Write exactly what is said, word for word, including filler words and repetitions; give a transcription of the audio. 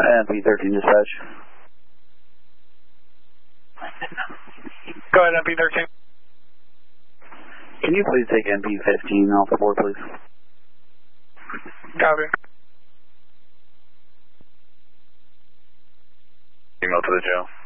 M P thirteen dispatch. Go ahead, M P thirteen. Can you please take M P fifteen off the board, please? Copy. Email to the jail.